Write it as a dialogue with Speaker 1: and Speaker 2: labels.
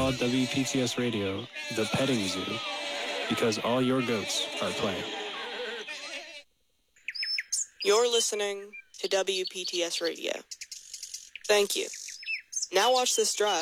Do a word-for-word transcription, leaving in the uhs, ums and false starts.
Speaker 1: called W P T S Radio the petting zoo because all your goats are playing.
Speaker 2: You're listening to W P T S Radio. Thank you. Now watch this drive.